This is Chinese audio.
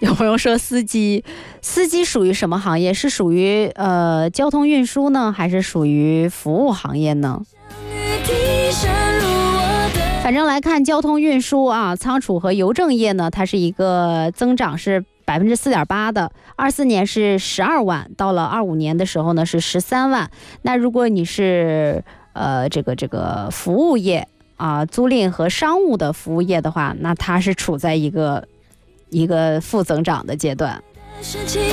有朋友说司机属于什么行业？是属于交通运输呢，还是属于服务行业呢？反正来看交通运输啊，仓储和邮政业呢，它是一个增长是4.8%的，24年是12万，到了25年的时候呢是13万。那如果你是这个服务业啊，租赁和商务的服务业的话，那它是处在一个负增长的阶段。